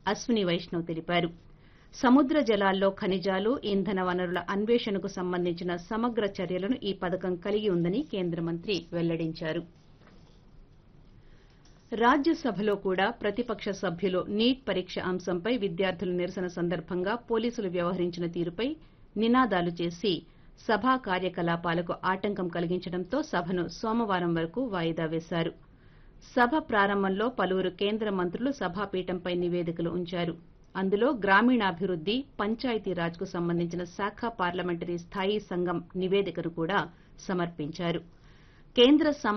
అశ్విని వైష్ణవ్ తెలిపారు. సముద్ర జలాల్లో ఖనిజాలు, ఇంధన వనరుల అన్వేషణకు సంబంధించిన సమగ్ర చర్యలను ఈ పథకం కలిగి ఉందని కేంద్ర మంత్రి వెల్లడించారు. రాజ్యసభలో కూడా ప్రతిపక్ష సభ్యులు నీట్ పరీక్ష అంశంపై విద్యార్థుల నిరసన సందర్భంగా పోలీసులు వ్యవహరించిన తీరుపై నినాదాలు చేసి సభా కార్యకలాపాలకు ఆటంకం కలిగించడంతో సభను సోమవారం వరకు వాయిదా వేశారు. సభ ప్రారంభంలో పలువురు కేంద్ర మంత్రులు సభాపీఠంపై నివేదికలు ఉంచారు. అందులో గ్రామీణాభివృద్ది, పంచాయతీరాజ్కు సంబంధించిన శాఖ పార్లమెంటరీ స్థాయీ సంఘం నివేదికను కూడా సమర్పించారు. కేంద్ర